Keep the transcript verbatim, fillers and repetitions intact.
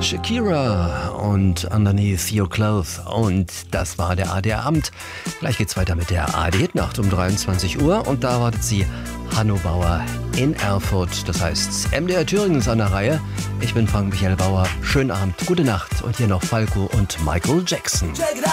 Shakira und Underneath Your Clothes. Und das war der A D R-Abend. Gleich geht's weiter mit der A R D-Nacht um dreiundzwanzig Uhr. Und da erwartet sie Hanno Bauer in Erfurt. Das heißt, M D R Thüringen ist an der Reihe. Ich bin Frank Michael Bauer. Schönen Abend, gute Nacht. Und hier noch Falco und Michael Jackson.